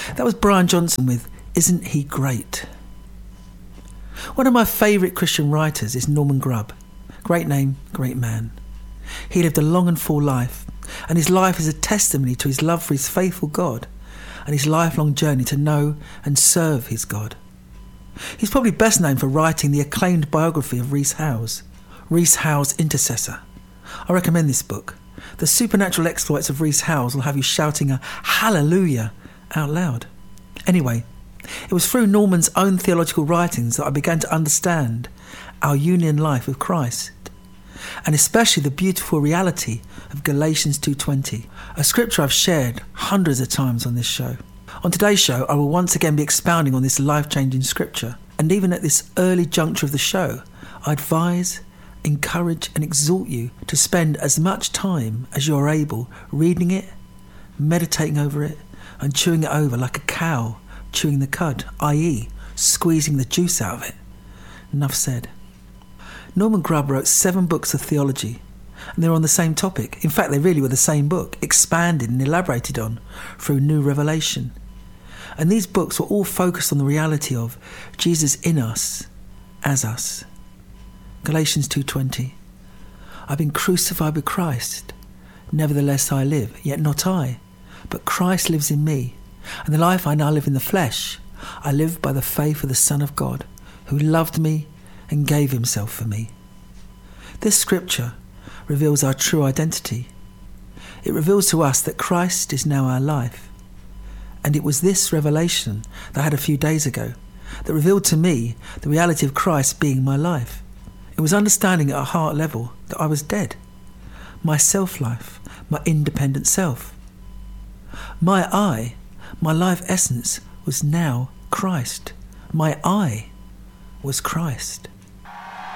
That was Brian Johnson with Isn't He Great? One of my favourite Christian writers is Norman Grubb. Great name, great man. He lived a long and full life, and his life is a testimony to his love for his faithful God and his lifelong journey to know and serve his God. He's probably best known for writing the acclaimed biography of Rees Howells, Rees Howells Intercessor. I recommend this book. The supernatural exploits of Rees Howells will have you shouting a hallelujah out loud. Anyway, it was through Norman's own theological writings that I began to understand our union life with Christ, and especially the beautiful reality of Galatians 2:20, a scripture I've shared hundreds of times on this show. On today's show, I will once again be expounding on this life-changing scripture, and even at this early juncture of the show, I advise, encourage and exhort you to spend as much time as you are able reading it, meditating over it, and chewing it over like a cow chewing the cud, i.e. squeezing the juice out of it. Enough said. Norman Grubb wrote 7 books of theology, and they're on the same topic. In fact, they really were the same book, expanded and elaborated on through new revelation. And these books were all focused on the reality of Jesus in us, as us. Galatians 2:20. I've been crucified with Christ. Nevertheless I live, yet not I, but Christ lives in me. And the life I now live in the flesh, I live by the faith of the Son of God, who loved me and gave himself for me. This scripture reveals our true identity. It reveals to us that Christ is now our life. And it was this revelation that I had a few days ago that revealed to me the reality of Christ being my life. It was understanding at a heart level that I was dead. My self-life, my independent self. My I, my life essence, was now Christ. My I was Christ.